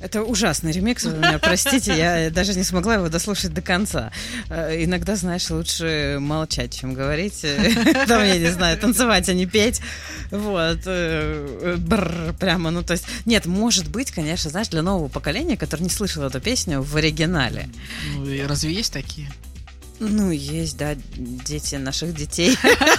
Это ужасный ремикс, вы меня простите, я даже не смогла его дослушать до конца. Иногда, знаешь, лучше молчать, чем говорить. Там, я не знаю, танцевать, а не петь. Вот. Прямо, ну, то есть... Нет, может быть, конечно, знаешь, для нового поколения, которое не слышало эту песню в оригинале. Ну, и разве есть такие? Ну, есть, да, дети наших детей.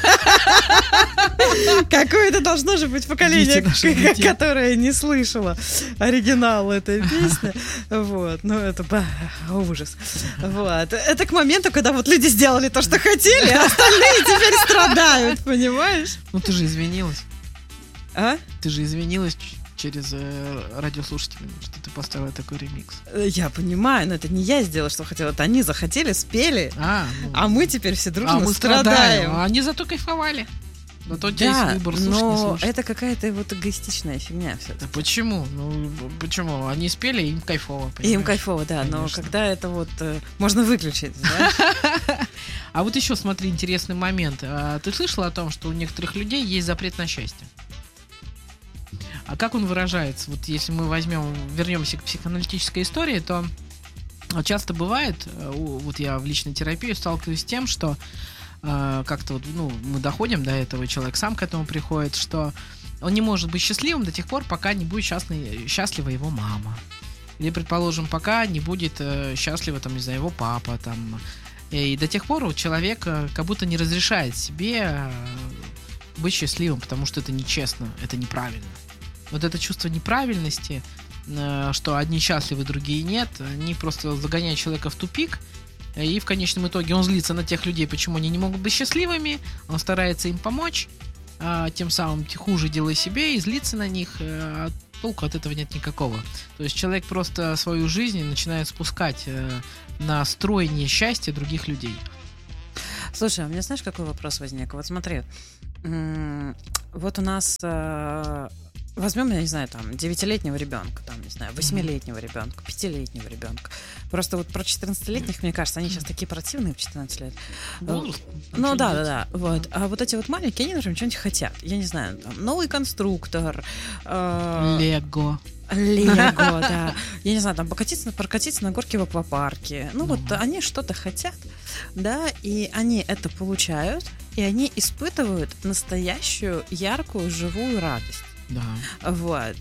Какое-то должно же быть поколение, которое не слышало оригинал этой песни. Вот, ну это ужас. Вот. Это к моменту, когда вот люди сделали то, что хотели, а остальные теперь страдают, понимаешь? Ну ты же извинилась. А? Ты же извинилась через радиослушателей, что ты поставила такой ремикс. Я понимаю, но это не я сделала, что хотела. Это они захотели, спели, а мы теперь все дружно страдаем. А они зато кайфовали. Зато у тебя Да, есть выбор, слушать, не но слушать. это какая-то вот эгоистичная фигня все. Да почему? Ну, почему? Они спели, им кайфово, понимаешь? Им кайфово, да, конечно. Но когда это вот можно выключить, да? А вот еще смотри, интересный момент. Ты слышала о том, что у некоторых людей есть запрет на счастье? А как он выражается? Вот если мы вернемся к психоаналитической истории, то часто бывает, вот я в личной терапии сталкиваюсь с тем, что как-то вот, ну, мы доходим до этого, и человек сам к этому приходит, что он не может быть счастливым до тех пор, пока не будет счастлива его мама. Или, предположим, пока не будет счастлива, там, не знаю, его папа, там. И до тех пор человек как будто не разрешает себе быть счастливым, потому что это нечестно, это неправильно. Вот это чувство неправильности, что одни счастливы, другие нет, они просто загоняют человека в тупик, и в конечном итоге он злится на тех людей, почему они не могут быть счастливыми, он старается им помочь, тем самым хуже делая себе, и злится на них, а толку от этого нет никакого. То есть человек просто свою жизнь начинает спускать на строение счастья других людей. Слушай, а у меня знаешь, какой вопрос возник? Вот смотри, вот у нас... Возьмем, я не знаю, там, 9-летнего ребенка, там, не знаю, 8-летнего ребенка, 5-летнего ребенка. Просто вот про 14-летних, мне кажется, они сейчас такие противные в 14 лет. Ну, да. Вот. А вот эти вот маленькие, они, например, что-нибудь хотят. Я не знаю, там, новый конструктор. Лего, да. Я не знаю, там, прокатиться на горке в аквапарке. Ну, вот они что-то хотят, да, и они это получают, и они испытывают настоящую, яркую, живую радость. Да. Вот.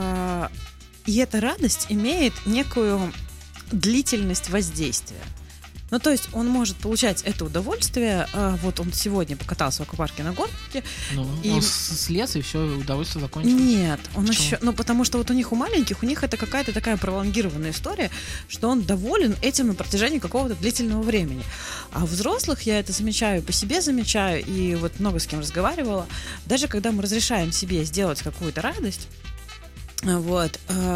И эта радость имеет некую длительность воздействия. Ну, то есть он может получать это удовольствие. Вот он сегодня покатался в аквапарке на горке. Ну, и... он слез, и все, удовольствие закончилось. Нет, он еще... Ну, потому что вот у них, у маленьких, у них это какая-то такая пролонгированная история, что он доволен этим на протяжении какого-то длительного времени. А у взрослых я это замечаю, по себе замечаю, и вот много с кем разговаривала. Даже когда мы разрешаем себе сделать какую-то радость, вот,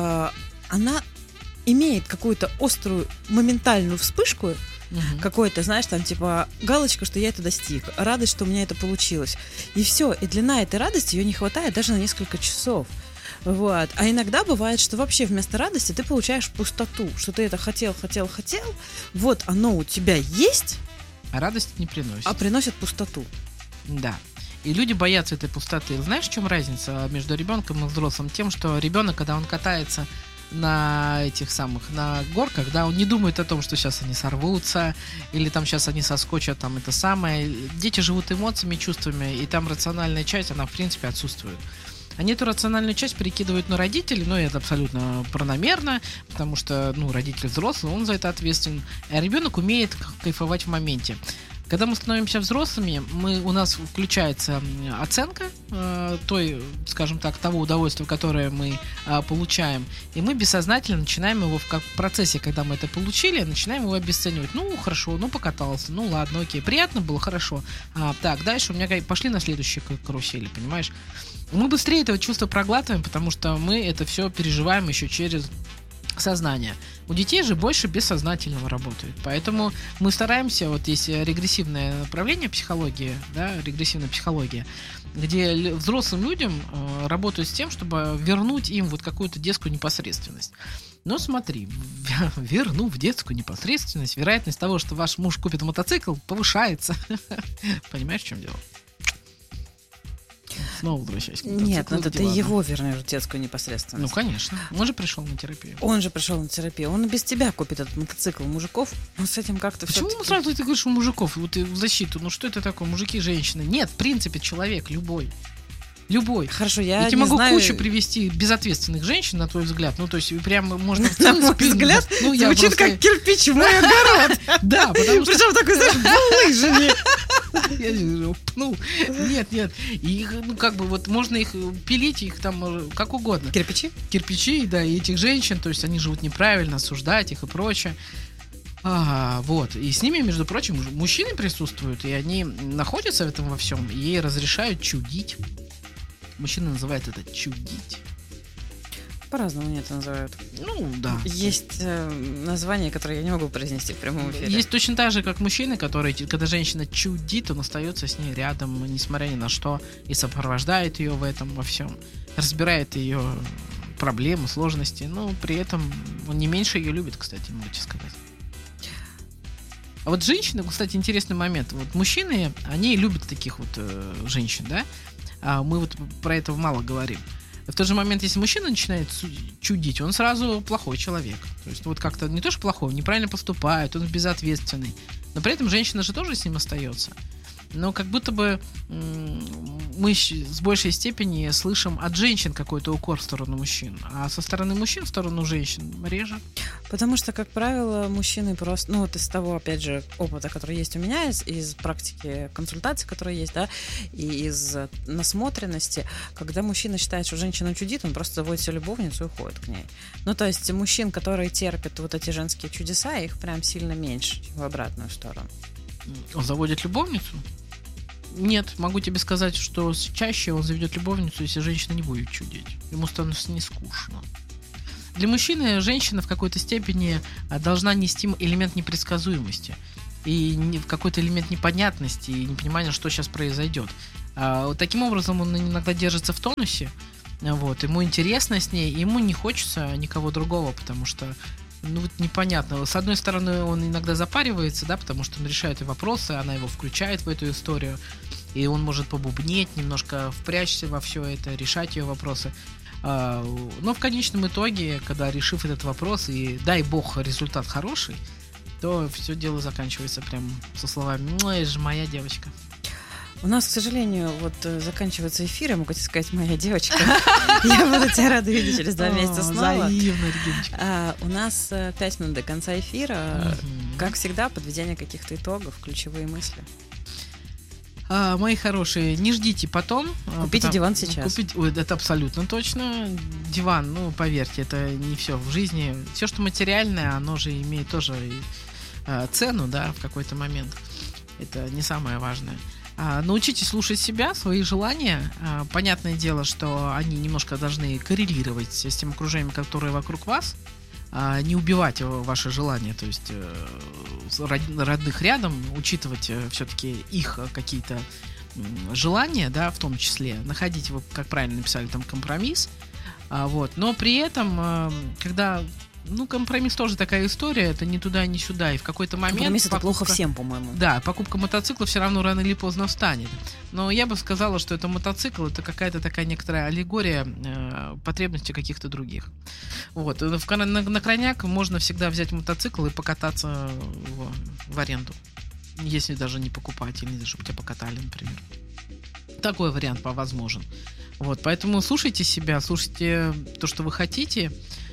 она имеет какую-то острую, моментальную вспышку, какой-то, знаешь, там, типа, галочка, что я это достиг, радость, что у меня это получилось. И все, и длина этой радости, ее не хватает даже на несколько часов. Вот. А иногда бывает, что вообще вместо радости ты получаешь пустоту, что ты это хотел, вот оно у тебя есть, а радость не приносит. А приносит пустоту. Да. И люди боятся этой пустоты. Знаешь, в чем разница между ребенком и взрослым? Тем, что ребенок, когда он катается на этих самых, на горках, да, он не думает о том, что сейчас они сорвутся, или там сейчас они соскочат, там это самое. Дети живут эмоциями, чувствами, и там рациональная часть, она в принципе отсутствует. Они эту рациональную часть перекидывают на родителей, но это абсолютно планомерно, потому что, ну, родитель взрослый, он за это ответственен, а ребенок умеет кайфовать в моменте. Когда мы становимся взрослыми, у нас включается оценка той, скажем так, того удовольствия, которое мы получаем, и мы бессознательно начинаем его в процессе, когда мы это получили, начинаем его обесценивать. Ну, хорошо, ну, покатался, ну, ладно, окей, приятно было, хорошо. Так, дальше у меня пошли на следующие карусели, понимаешь? Мы быстрее этого чувства проглатываем, потому что мы это все переживаем еще через сознание. У детей же больше бессознательного работает. Поэтому мы стараемся, вот есть регрессивное направление психологии, да, регрессивная психология, где взрослым людям работают с тем, чтобы вернуть им вот какую-то детскую непосредственность. Но смотри, вернув детскую непосредственность, вероятность того, что ваш муж купит мотоцикл, повышается. Понимаешь, в чем дело? Снова возвращаюсь к Нет, мотоциклу, это где ты ладно. его вернешь в детскую непосредственность. Ну, конечно. Он же пришел на терапию. Он же пришел на терапию. Он и без тебя купит этот мотоцикл. Мужиков, он с этим как-то Почему всё-таки- сразу ты говоришь у мужиков? Вот и в защиту. Ну что это такое? Мужики, женщины. Нет, в принципе, человек любой. Любой. Хорошо, я тебе не могу знаю... кучу привести безответственных женщин, на твой взгляд. Ну, то есть, прям можно в На целый мой спин. взгляд, Ну, я звучит просто- как кирпич в мой огород. Да, потому что Причем такой, знаешь, булыжине. я же его пнул. Нет. И их, ну, как бы, вот можно их пилить, их там как угодно. Кирпичи? Кирпичи, да, и этих женщин, то есть они живут неправильно, осуждать их и прочее. Вот. И с ними, между прочим, мужчины присутствуют, и они находятся в этом во всем, и ей разрешают чудить. Мужчины называют это чудить. По-разному они это называют. Ну, да. Есть название, которое я не могу произнести в прямом эфире. Есть точно так же, как мужчины, которые, когда женщина чудит, он остается с ней рядом, несмотря ни на что, и сопровождает ее в этом во всем, разбирает ее проблемы, сложности, но при этом он не меньше ее любит, кстати, могу сказать. А вот женщины, кстати, интересный момент. Вот мужчины, они любят таких вот женщин, да? А мы вот про это мало говорим. В тот же момент, если мужчина начинает чудить, он сразу плохой человек. То есть вот как-то не то, что плохой, он неправильно поступает, он безответственный. Но при этом женщина же тоже с ним остается. Но как будто бы мы с большей степени слышим от женщин какой-то укор в сторону мужчин, а со стороны мужчин в сторону женщин реже. Потому что, как правило, мужчины просто, ну вот из того, опять же, опыта, который есть у меня, из практики консультаций, которые есть, да, и из насмотренности, когда мужчина считает, что женщина чудит, он просто заводит себе любовницу и уходит к ней. Ну, то есть мужчин, которые терпят вот эти женские чудеса, их прям сильно меньше, чем в обратную сторону. Он заводит любовницу? Нет, могу тебе сказать, что чаще он заведет любовницу, если женщина не будет чудить. Ему становится не скучно. Для мужчины женщина в какой-то степени должна нести элемент непредсказуемости и какой-то элемент непонятности и непонимания, что сейчас произойдет. Вот таким образом он иногда держится в тонусе. Вот, ему интересно с ней, ему не хочется никого другого, потому что ну вот непонятно. С одной стороны, он иногда запаривается, да, потому что он решает ее вопросы, она его включает в эту историю, и он может побубнеть, немножко впрячься во все это, решать ее вопросы. Но в конечном итоге, когда решив этот вопрос, и дай бог результат хороший, то все дело заканчивается прям со словами «Ну, это же моя девочка». У нас, к сожалению, вот заканчивается эфир, я могу тебе сказать, моя девочка. Я буду тебя рада видеть через 2 месяца снова. Взаимно, Региночка. У нас 5 минут до конца эфира. Как всегда, подведение каких-то итогов, ключевые мысли. Мои хорошие, не ждите потом. Купите диван сейчас. Ой, это абсолютно точно. Диван, ну, поверьте, это не все в жизни. Все, что материальное, оно же имеет тоже цену, да, в какой-то момент. Это не самое важное. Научитесь слушать себя, свои желания. Понятное дело, что они немножко должны коррелировать с тем окружением, которое вокруг вас. Не убивать ваши желания, то есть родных рядом, учитывать все-таки их какие-то желания, да, в том числе, находить, вы, как правильно написали, там компромисс. Вот. Но при этом, когда... Ну, компромисс тоже такая история, это ни туда, ни сюда. И в какой-то момент... Компромисс это плохо всем, по-моему. Да, покупка мотоцикла все равно рано или поздно встанет. Но я бы сказала, что это мотоцикл, это какая-то такая некоторая аллегория потребностей каких-то других. Вот. На крайняк можно всегда взять мотоцикл и покататься в аренду. Если даже не покупать, или чтобы тебя покатали, например. Такой вариант возможен. Вот. Поэтому слушайте себя, слушайте то, что вы хотите,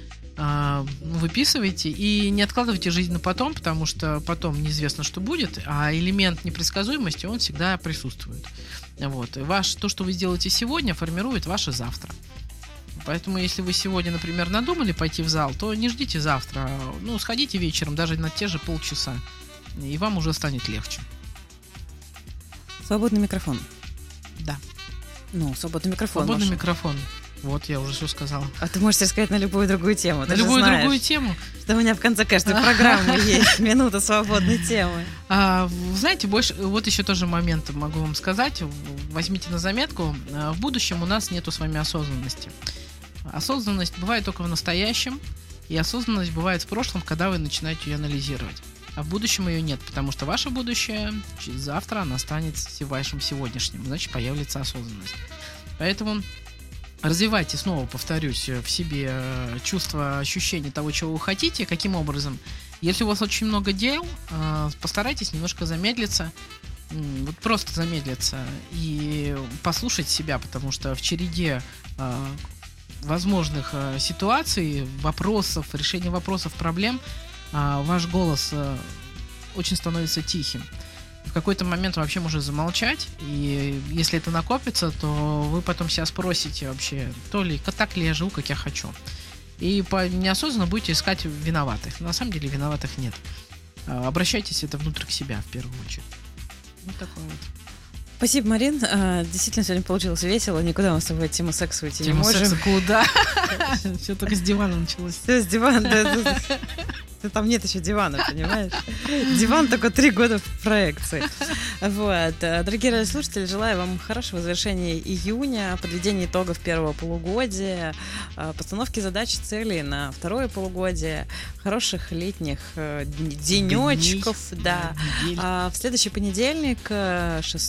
выписывайте и не откладывайте жизнь на потом, потому что потом неизвестно, что будет, а элемент непредсказуемости, он всегда присутствует. Вот. И то, что вы сделаете сегодня, формирует ваше завтра. Поэтому, если вы сегодня, например, надумали пойти в зал, то не ждите завтра. Ну, сходите вечером, даже на те же полчаса, и вам уже станет легче. Свободный микрофон. Да. Ну, свободный микрофон. Свободный микрофон. Вот, я уже все сказала. А ты можешь рассказать на любую другую тему. На любую другую тему? Что у меня в конце каждой программы есть минута свободной темы. Знаете, больше, вот еще тоже момент могу вам сказать. Возьмите на заметку. В будущем у нас нету с вами осознанности. Осознанность бывает только в настоящем, и осознанность бывает в прошлом, когда вы начинаете ее анализировать. А в будущем ее нет, потому что ваше будущее завтра, она станет вашим сегодняшним. Значит, появится осознанность. Поэтому развивайте, снова повторюсь, в себе чувство, ощущение того, чего вы хотите. Каким образом? Если у вас очень много дел, постарайтесь немножко замедлиться, вот просто замедлиться и послушать себя, потому что в череде возможных ситуаций, вопросов, решения вопросов, проблем, ваш голос очень становится тихим. В какой-то момент вообще можно замолчать, и если это накопится, то вы потом себя спросите вообще, то ли так ли я живу, как я хочу. И неосознанно будете искать виноватых. На самом деле виноватых нет. Обращайтесь это внутрь к себя в первую очередь. Вот такое вот. Спасибо, Марин. Действительно, сегодня получилось весело. Никуда мы с тобой тему секса уйти не можем. Тема секса куда? Все только с дивана началось. Все с дивана, да. Там нет еще дивана, понимаешь? Диван только 3 года в проекции. Вот. Дорогие радиослушатели, желаю вам хорошего завершения июня, подведения итогов первого полугодия, постановки задач и целей на второе полугодие, хороших летних денечков. Да. В следующий понедельник, 6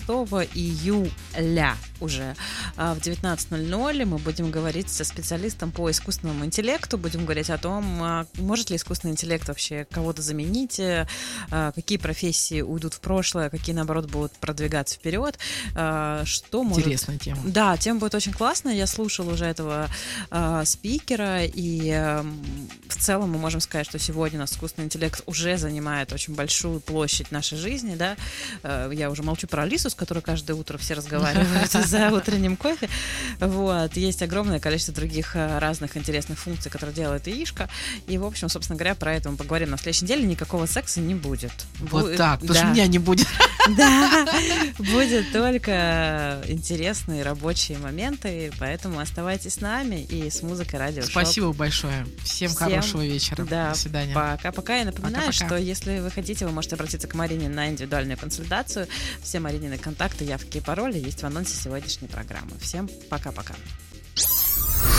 июля уже в 19:00 мы будем говорить со специалистом по искусственному интеллекту. Будем говорить о том, может ли искусственный интеллект вообще кого-то заменить, какие профессии уйдут в прошлое, какие, наоборот, будут продвигаться вперед. Что может... Интересная тема. Да, тема будет очень классная. Я слушала уже этого спикера, и в целом мы можем сказать, что сегодня у нас искусственный интеллект уже занимает очень большую площадь нашей жизни. Да? Я уже молчу про Алису, с которой каждое утро все разговаривают за утренним кофе. Вот. Есть огромное количество других разных интересных функций, которые делает ИИшка. И, в общем, собственно говоря, про это мы поговорим на следующей неделе. Никакого секса не будет. Вот так, потому что меня не будет. Да, будет только интересные рабочие моменты, поэтому оставайтесь с нами и с музыкой Радио Шок. Спасибо большое. Всем хорошего вечера. Да, до свидания. Пока-пока. Я напоминаю, пока-пока. что если вы хотите, вы можете обратиться к Марине на индивидуальную консультацию. Все Маринины контакты, явки и пароли есть в анонсе сегодняшней программы. Всем пока-пока.